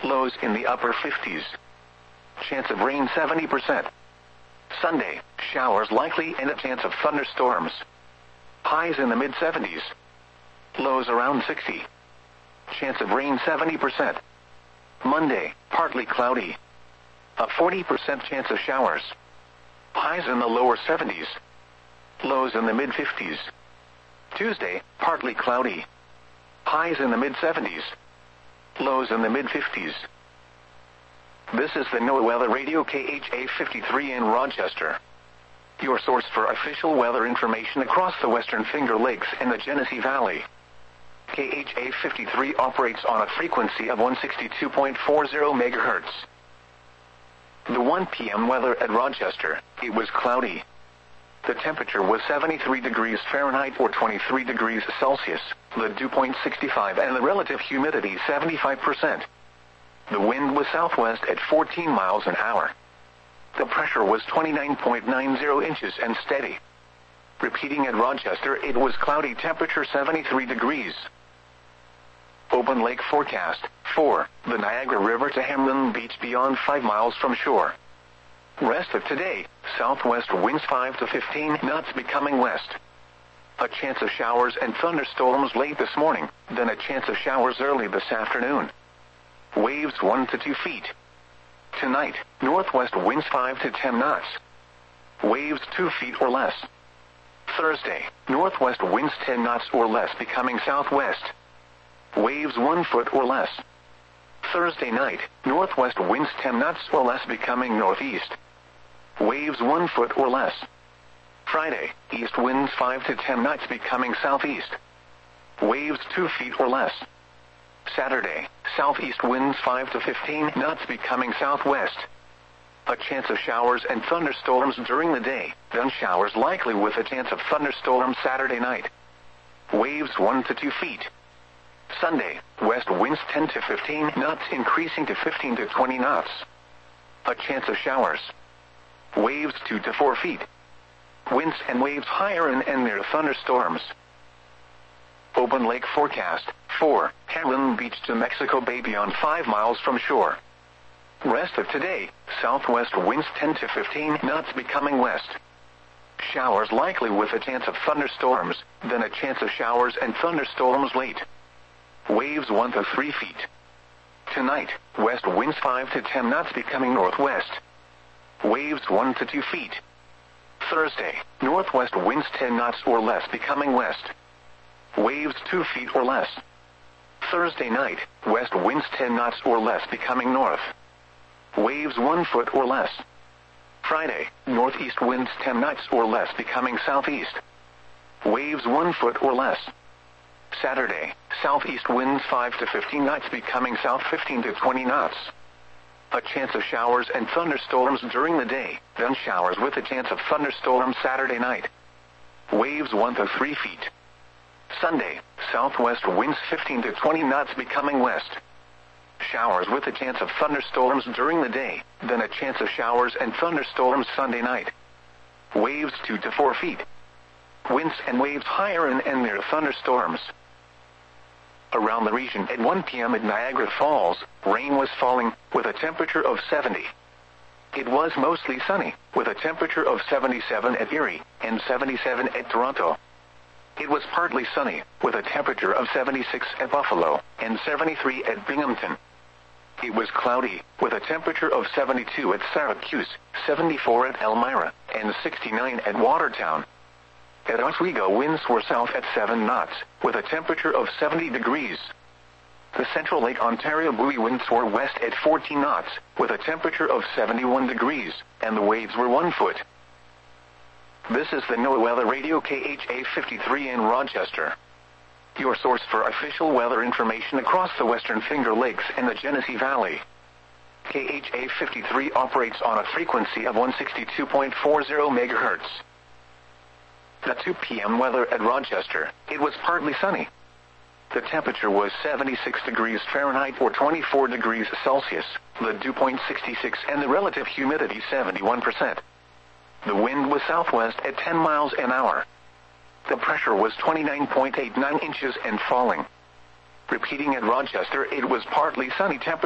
Lows in the upper 50s. Chance of rain 70%. Sunday, showers likely and a chance of thunderstorms. Highs in the mid-70s. Lows around 60. Chance of rain 70%. Monday, partly cloudy. A 40% chance of showers. Highs in the lower 70s. Lows in the mid-50s. Tuesday, partly cloudy. Highs in the mid-70s. Lows in the mid-50s. This is the NOAA Weather Radio KHA 53 in Rochester. Your source for official weather information across the Western Finger Lakes and the Genesee Valley. KHA 53 operates on a frequency of 162.40 MHz. The 1 p.m. weather at Rochester, it was cloudy. The temperature was 73 degrees Fahrenheit or 23 degrees Celsius, the dew point 65 and the relative humidity 75%. The wind was southwest at 14 miles an hour. The pressure was 29.90 inches and steady. Repeating at Rochester, it was cloudy, temperature 73 degrees. Open lake forecast, 4, the Niagara River to Hamlin Beach beyond 5 miles from shore. Rest of today, southwest winds 5 to 15 knots becoming west. A chance of showers and thunderstorms late this morning, then a chance of showers early this afternoon. Waves 1 to 2 feet. Tonight, northwest winds 5 to 10 knots. Waves 2 feet or less. Thursday, northwest winds 10 knots or less becoming southwest. Waves 1 foot or less. Thursday night, northwest winds 10 knots or less becoming northeast. Waves 1 foot or less. Friday, east winds 5 to 10 knots becoming southeast. Waves 2 feet or less. Saturday, southeast winds 5 to 15 knots becoming southwest. A chance of showers and thunderstorms during the day, then showers likely with a chance of thunderstorms Saturday night. Waves 1 to 2 feet. Sunday, west winds 10 to 15 knots increasing to 15 to 20 knots. A chance of showers. Waves 2 to 4 feet. Winds and waves higher and near thunderstorms. Open lake forecast, 4, Hamlin Beach to Mexico Bay beyond 5 miles from shore. Rest of today, southwest winds 10 to 15 knots becoming west. Showers likely with a chance of thunderstorms, then a chance of showers and thunderstorms late. Waves 1 to 3 feet. Tonight, west winds 5 to 10 knots becoming northwest. Waves 1 to 2 feet. Thursday, northwest winds 10 knots or less becoming west. Waves 2 feet or less. Thursday night, west winds 10 knots or less becoming north. Waves 1 foot or less. Friday, northeast winds 10 knots or less becoming southeast. Waves 1 foot or less. Saturday, southeast winds 5 to 15 knots becoming south 15 to 20 knots. A chance of showers and thunderstorms during the day, then showers with a chance of thunderstorms Saturday night. Waves 1 to 3 feet. Sunday, southwest winds 15 to 20 knots becoming west. Showers with a chance of thunderstorms during the day, then a chance of showers and thunderstorms Sunday night. Waves 2 to 4 feet. Winds and waves higher and near thunderstorms. Around the region at 1 p.m. at Niagara Falls, rain was falling, with a temperature of 70. It was mostly sunny, with a temperature of 77 at Erie, and 77 at Toronto. It was partly sunny, with a temperature of 76 at Buffalo, and 73 at Binghamton. It was cloudy, with a temperature of 72 at Syracuse, 74 at Elmira, and 69 at Watertown. At Oswego, winds were south at 7 knots, with a temperature of 70 degrees. The Central Lake Ontario buoy winds were west at 14 knots, with a temperature of 71 degrees, and the waves were 1 foot. This is the NOAA Weather Radio KHA 53 in Rochester. Your source for official weather information across the Western Finger Lakes and the Genesee Valley. KHA 53 operates on a frequency of 162.40 MHz. The 2 p.m. weather at Rochester, it was partly sunny. The temperature was 76 degrees Fahrenheit or 24 degrees Celsius, the dew point 66 and the relative humidity 71%. The wind was southwest at 10 miles an hour. The pressure was 29.89 inches and falling. Repeating at Rochester, it was partly sunny, temperature